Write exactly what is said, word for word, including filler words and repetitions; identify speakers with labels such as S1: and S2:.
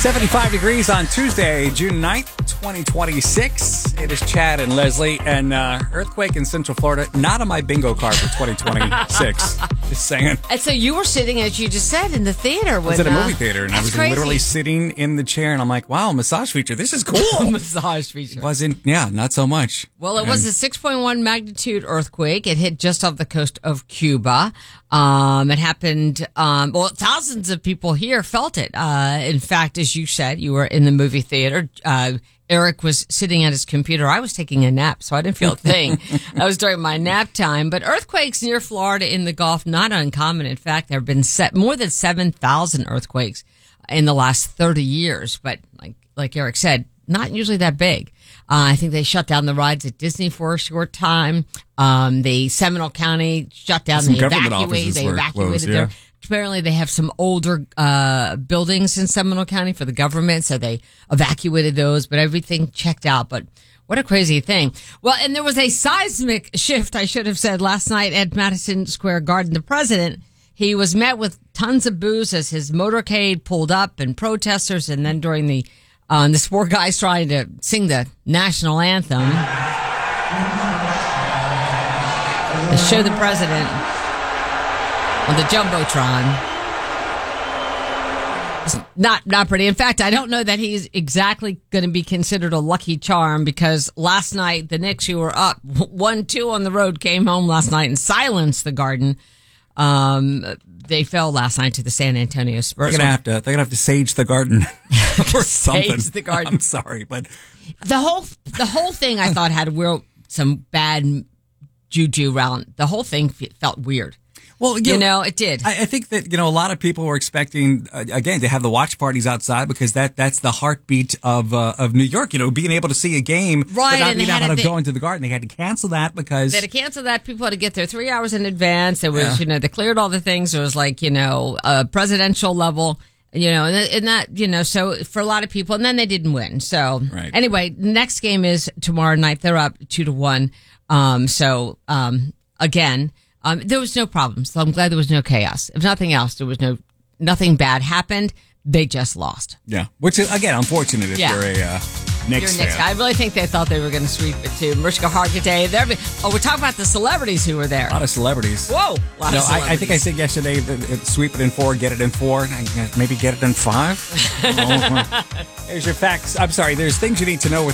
S1: seventy-five degrees on Tuesday, June ninth, twenty twenty-six. It is Chad and Leslie, and uh, earthquake in Central Florida, not on my bingo card for twenty twenty-six. Just saying.
S2: And so you were sitting, as you just said, in the theater.
S1: I
S2: When,
S1: was at a
S2: uh,
S1: movie theater, and I was
S2: crazy.
S1: literally sitting in the chair, and I'm like, wow, massage feature. This is cool.
S2: Massage feature.
S1: Wasn't, yeah, not so much.
S2: Well, it
S1: And-
S2: was a six point one magnitude earthquake. It hit just off the coast of Cuba. Um, it happened, um, well, thousands of people here felt it. Uh, in fact, as you said, you were in the movie theater. Uh, Eric was sitting at his computer. I was taking a nap, so I didn't feel a thing. That was during my nap time. But earthquakes near Florida in the Gulf, not uncommon. In fact, there have been set more than seven thousand earthquakes in the last thirty years. But like, like Eric said, not usually that big. Uh, I think they shut down the rides at Disney for a short time. Um, the Seminole County shut down.
S1: Some
S2: They
S1: government
S2: evacuated.
S1: offices
S2: They
S1: were
S2: evacuated
S1: closed,
S2: their.
S1: yeah.
S2: Apparently, they have some older uh, buildings in Seminole County for the government, so they evacuated those. But everything checked out. But what a crazy thing! Well, and there was a seismic shift. I should have said last night at Madison Square Garden. The president, he was met with tons of boos as his motorcade pulled up and protesters, and then during the Um, this poor guy's trying to sing the national anthem to show the president on the Jumbotron. It's not, not pretty. In fact, I don't know that he's exactly going to be considered a lucky charm, because last night the Knicks, who were up one two on the road, came home last night and silenced the Garden. Um, they fell last night to the San Antonio Spurs.
S1: They're gonna have to. They're gonna have to sage the garden or something.
S2: Sage the garden.
S1: I'm sorry, but
S2: The whole the whole thing I thought had real some bad juju around. The whole thing f- felt weird.
S1: well,
S2: You know, it did.
S1: I, I think that you know a lot of people were expecting uh, again to have the watch parties outside, because that that's the heartbeat of uh, of New York. You know, being able to see a game
S2: Right,
S1: without
S2: and they
S1: being
S2: had
S1: able
S2: to
S1: to go
S2: thi-
S1: into the garden. They had to cancel that because
S2: They had to cancel that. People had to get there three hours in advance. There was,
S1: Yeah.
S2: you know, they cleared all the things. There was like, you know, a presidential level, you know, and, that- and that, you know, so for a lot of people, and then they didn't win. So
S1: Right.
S2: anyway, next game is tomorrow night. They're up two to one. Um, so, um, again, um, there was no problems. So I'm glad there was no chaos. If nothing else, there was no, nothing bad happened. They just lost.
S1: yeah, which is again unfortunate if
S2: Yeah.
S1: you're a uh,
S2: You're
S1: Knicks
S2: next
S1: fan.
S2: guy. I really think they thought they were going to sweep it too. Mariska Hargitay. There. Oh, we're talking about the celebrities who were there.
S1: A lot of celebrities.
S2: Whoa. A lot
S1: No,
S2: of
S1: I, I think I
S2: celebrities.
S1: said yesterday that it- sweep it in four, get it in four, and maybe get it in five. Oh, well. Here's your facts. I'm sorry. There's things you need to know with